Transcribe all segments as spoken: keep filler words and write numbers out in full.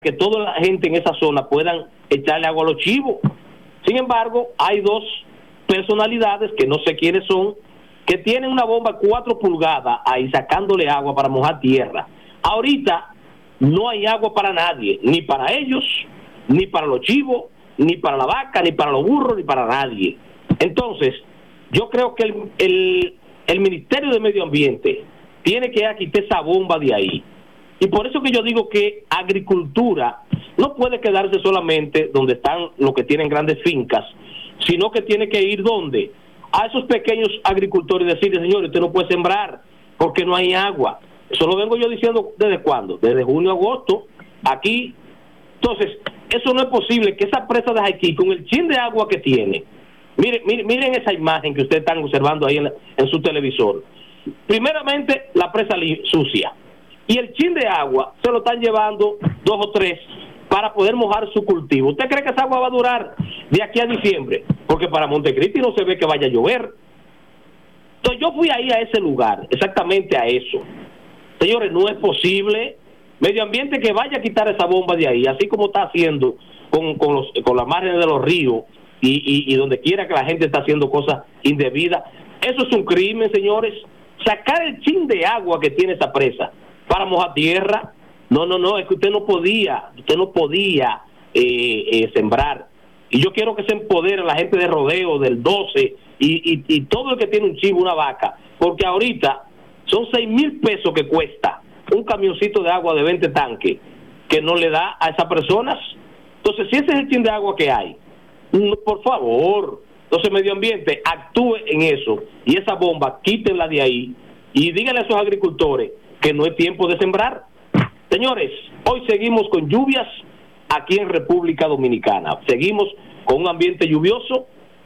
que toda la gente en esa zona puedan echarle agua a los chivos. Sin embargo, hay dos personalidades que no sé quiénes son, que tienen una bomba cuatro pulgadas ahí sacándole agua para mojar tierra. Ahorita no hay agua para nadie, ni para ellos, ni para los chivos, ni para la vaca, ni para los burros, ni para nadie. Entonces, yo creo que el, el, el Ministerio de Medio Ambiente tiene que quitar esa bomba de ahí. Y por eso que yo digo que agricultura no puede quedarse solamente donde están los que tienen grandes fincas, sino que tiene que ir ¿dónde? A esos pequeños agricultores y decirles, señores, usted no puede sembrar porque no hay agua. Eso lo vengo yo diciendo ¿desde cuándo? Desde junio, agosto, aquí. Entonces, eso no es posible que esa presa de Jaiquí, con el chin de agua que tiene, miren, miren, miren esa imagen que ustedes están observando ahí en, la, en su televisor. Primeramente, la presa sucia. Y el chin de agua se lo están llevando dos o tres para poder mojar su cultivo. ¿Usted cree que esa agua va a durar de aquí a diciembre? Porque para Montecristi no se ve que vaya a llover. Entonces yo fui ahí a ese lugar, exactamente a eso. Señores, no es posible. Medio Ambiente que vaya a quitar esa bomba de ahí, así como está haciendo con, con, los, con las márgenes de los ríos y, y, y donde quiera que la gente está haciendo cosas indebidas. Eso es un crimen, señores. Sacar el chin de agua que tiene esa presa para mojar tierra, no, no, no, es que usted no podía, usted no podía eh, eh, sembrar. Y yo quiero que se empodere la gente de Rodeo, del doce, y, y, y todo el que tiene un chivo, una vaca, porque ahorita son seis mil pesos que cuesta un camioncito de agua de veinte tanques, que no le da a esas personas. Entonces, si ese es el chin de agua que hay, por favor, entonces Medio Ambiente actúe en eso, y esa bomba, quítenla de ahí, y díganle a esos agricultores que no es tiempo de sembrar. Señores, hoy seguimos con lluvias aquí en República Dominicana. Seguimos con un ambiente lluvioso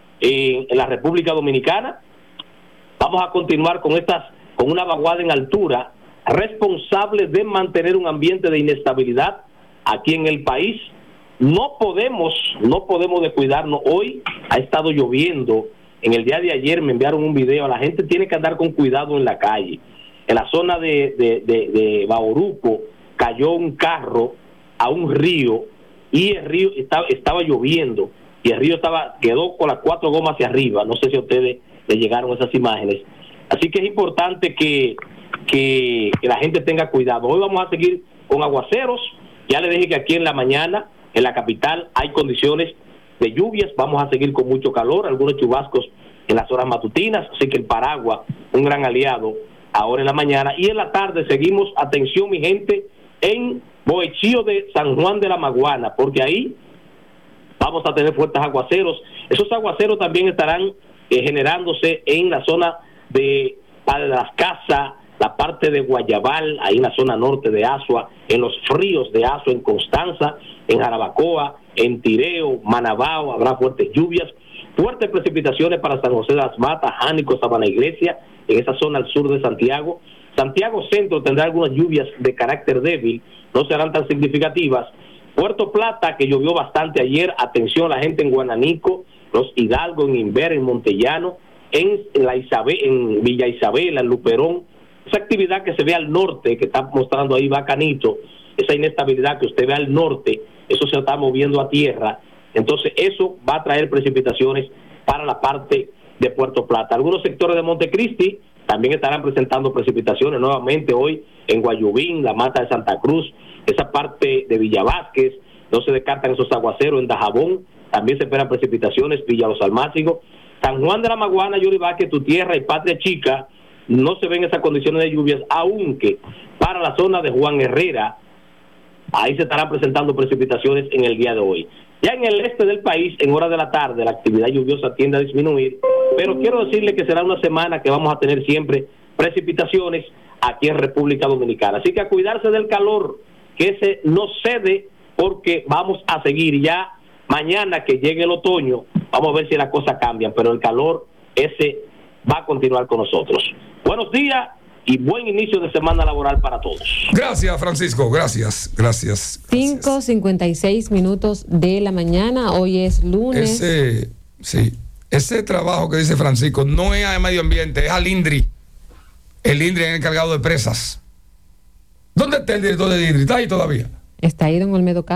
en, en la República Dominicana. Vamos a continuar con estas, con una vaguada en altura, responsable de mantener un ambiente de inestabilidad aquí en el país. No podemos, no podemos descuidarnos. Hoy ha estado lloviendo. En el día de ayer me enviaron un video. La gente tiene que andar con cuidado en la calle. En la zona de, de, de, de Bauruco cayó un carro a un río y el río estaba, estaba lloviendo y el río estaba quedó con las cuatro gomas hacia arriba. No sé si a ustedes les llegaron esas imágenes. Así que es importante que, que, que la gente tenga cuidado. Hoy vamos a seguir con aguaceros. Ya les dije que aquí en la mañana, en la capital, hay condiciones de lluvias. Vamos a seguir con mucho calor, algunos chubascos en las horas matutinas. Así que el paraguas, un gran aliado ahora en la mañana, y en la tarde seguimos, atención mi gente, en Bohechío de San Juan de la Maguana, porque ahí vamos a tener fuertes aguaceros. Esos aguaceros también estarán eh, generándose en la zona de Padre de las Casas, la parte de Guayabal, ahí en la zona norte de Asua, en los fríos de Asua, en Constanza, en Jarabacoa, en Tireo, Manabao, habrá fuertes lluvias, fuertes precipitaciones para San José de las Matas, Jánico, Sabana Iglesia, en esa zona al sur de Santiago. Santiago Centro tendrá algunas lluvias de carácter débil, no serán tan significativas. Puerto Plata, que llovió bastante ayer, atención a la gente en Guananico, los Hidalgo, en Inver, en Montellano, en, la Isabel, en Villa Isabela, en Luperón, esa actividad que se ve al norte, que está mostrando ahí Bacanito, esa inestabilidad que usted ve al norte, eso se está moviendo a tierra, entonces eso va a traer precipitaciones para la parte de Puerto Plata. Algunos sectores de Montecristi también estarán presentando precipitaciones nuevamente hoy en Guayubín, la Mata de Santa Cruz, esa parte de Villa Vázquez, no se descartan esos aguaceros. En Dajabón también se esperan precipitaciones, Villa Los Almácigos, San Juan de la Maguana, Yuri Vázquez, Tu Tierra y Patria Chica, no se ven esas condiciones de lluvias, aunque para la zona de Juan Herrera, ahí se estarán presentando precipitaciones en el día de hoy. Ya en el este del país, en horas de la tarde, la actividad lluviosa tiende a disminuir, pero quiero decirle que será una semana que vamos a tener siempre precipitaciones aquí en República Dominicana. Así que a cuidarse del calor, que ese no cede, porque vamos a seguir ya mañana que llegue el otoño, vamos a ver si las cosas cambian, pero el calor ese va a continuar con nosotros. Buenos días y buen inicio de semana laboral para todos. Gracias, Francisco, gracias, gracias. cinco cincuenta y seis minutos de la mañana, hoy es lunes. Ese, sí, ese trabajo que dice Francisco no es a Medio Ambiente, es al INDRI. El INDRI es el encargado de presas. ¿Dónde está el director de INDRI? ¿Está ahí todavía? ¿Está ahí don Olmedo